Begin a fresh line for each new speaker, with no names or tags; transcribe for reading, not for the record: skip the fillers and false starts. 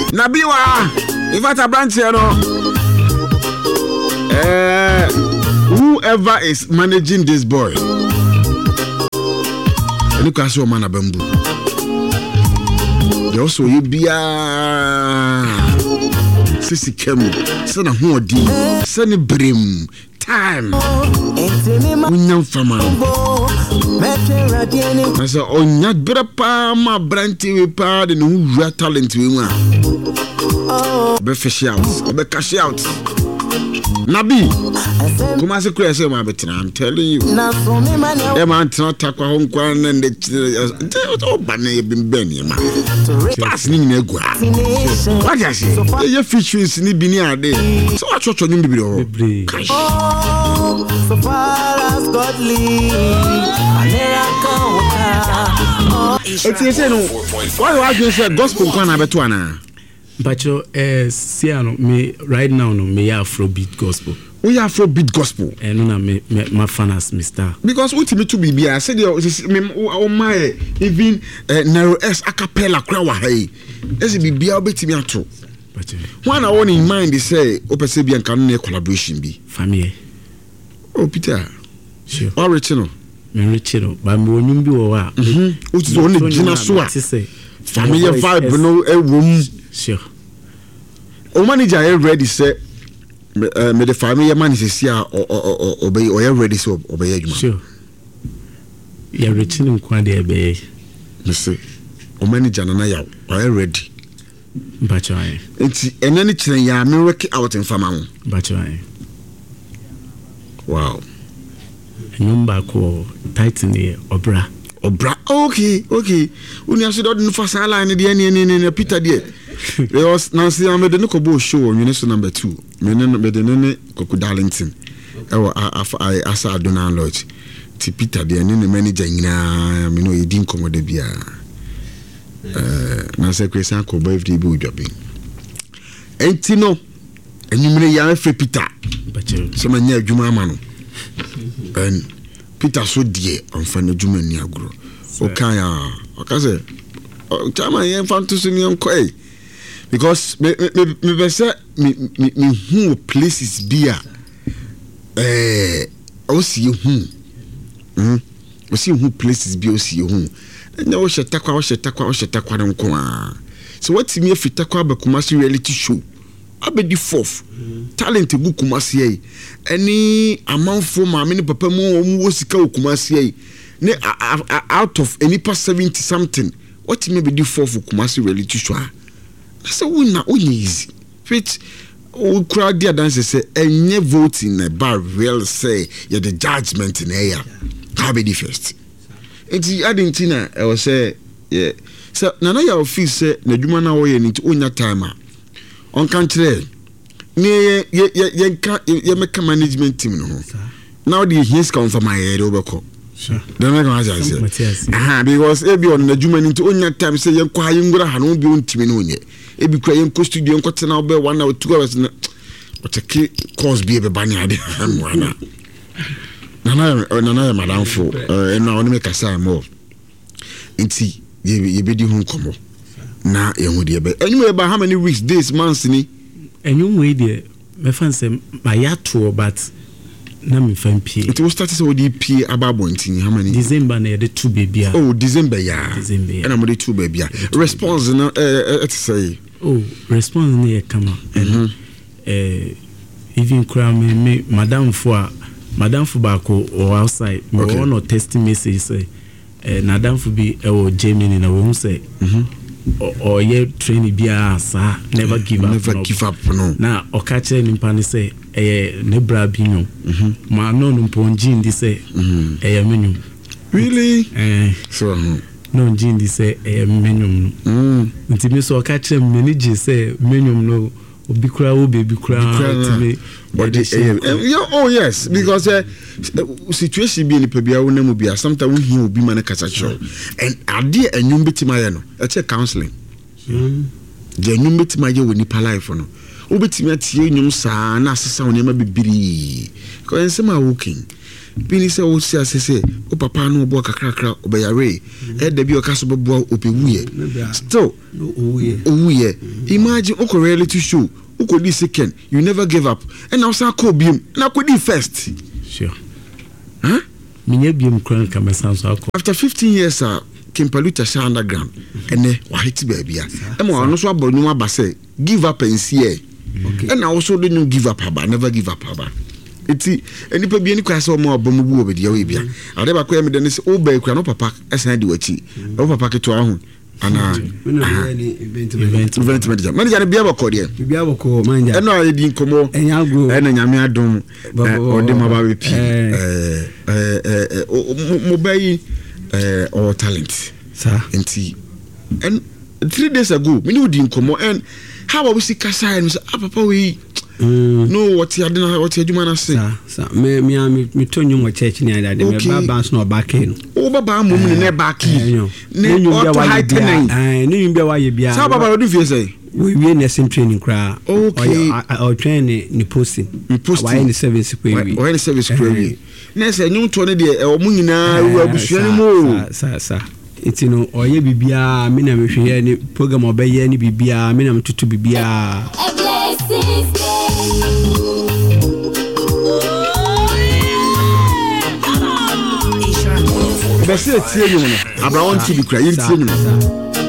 Nabiwa, if I a branch here, whoever is managing this boy, look at your man a bamboo. You also you be Sissy Kemu, son of Hodi, Sonny Brim, time. Unyam Fama. I said, oh, not better palma, brandy with pad and who are talent we want. Be fish out, be cash out. Nabi, come as a crazy, I'm telling you. A man not talk home quan and the banner been benny. That's Nina Gua. What I say? Your fish is in the Binia. So I thought you knew.
So far as God leads,
why are you say gospel can have betuana?
But you Siano me right now no me Afrobeat gospel.
We Afrobeat gospel.
And no me my fanas Mr.
Because what me to be I said oh my even narrow s a cappella crowd hey. Ese be bia obetimi ato. But one I want in mind they say Opesebian can collaboration be.
Family.
Oh Peter.
Sure.
Original.
Me Richard, but me won't be over.
Which is only Gina Sua. Family vibe no a room.
Sure.
O manager I ready say me the family man is here or obey or ready so obey you.
Sure. You Richard and Quadi obey.
Me say o manager na ya or ready.
But I.
It's and anything ya me work out in farm.
But I.
Wow.
Number call Titan here Obra.
Okay. When you said on first line the Peter dear. There was Nancy I made the Nokobo show on Unisson number 2. Me the nene Coco Darlington. I asa Donna Lodge. Ti Peter dear nene manager ina me know you didn't come with the beer. Nancy Christian ko birthday be dropping. Entino and you may ya free Peter.
But you
so many adwuma mano. And Peter so dear on fan adwuma ni agro. Okay say chama yen fan to sing on kwai. Because me say me who places beer o see who o see who places beer o see who. Na o shetakwa nko a. So what me fitakwa be Kumasi reality show. Abedi fourth talent gu Kumasi yi any amanfo ma me papa mu wo sika Kumasi yi ne out of any past 70 something what me be the fourth Kumasi reality show so we na easy fit o crowd there dance say enye voting na bar real say ya the judgment in air how be the first enti adentina I was say yeah so nana ya office say na dwuma na wo ye nti onya time on country ye make management team no now the his come for my head obeko sure don't make my say because e be on na dwuma nti onya time say ye kwa yengura ha no bi ontimi no nye e bi kwa yen ko studio nko tena obe 1 or 2 hours na o take course bi e be bani ade amwana nana madam fo na oni make say mo nti ye be di hu komo na yehudi ebe anyway about how many weeks days months ni
anyway there me fan say my yato but na me fan pie
it was started so the pie ababontin how many
December na the 2 baby
oh December ya and I'm the 2 baby response na say
oh response na come even cram me madam for bako or outside me one or text message say madam for be Germany na we say or ye train bia sa never give up
no
na okache nimpa ni say ne bra binyo ma no mponji ndi say menyu
really so
no ndi say menyu nti me so okache manage say menyu no obi kura wo baby kura me
but oh yes because situation be ni pebia wo na mu bia sometimes we hear obi man kasa cho and ade anyum betima ye no e che counseling je anyum betima ye we ni pa life no obetimi atie anyum saa na asesa woni ma bibiri ko ensema working Bini say o si asese o papa no bo kakrakra obeyare e da bi o kaso bebo opewuye still owuye imagine o reality show o ko di second you never give up and now say ko biem na ko di first
sure minye biem kran ka mesanso akọ
after 15 years Kimpaluta sha underground ene wa hit baby a e mo no so abonu aba say give up and see and also don't give up aba never give up aba eti enipa bi eni kwa se o ma obomu bu obedi we bia ade ba kwa me de ne se o ba kura no papa esan de wachi o papa keto ahu ana event manager ne bia bako de
bia bako manja
eno aye di nkomo
enyago
ena nyame adom o de ma ba we pi mo bayi or talent
sir
enti and 3 days ago me no di nkomo and how we see kasa and say papa we no what you adina what you adwuma say
sir me to nyum church ni ada me baba so no back in
o baba mum ni na back in ne auto height nine
ne nyum bia wa ye bia
sa baba do fi say
we nursing training kra
okay
or train ni posting why ni service ko wi
why ni service ko wi na say nyum to ne de o mu nyina ru abusua ni mo
sa iti no oye bibia me na me hwe ni program obeye ni bibia me na mtutu bibia
Bese tie nyum no Abraham TV kra yin tie nyum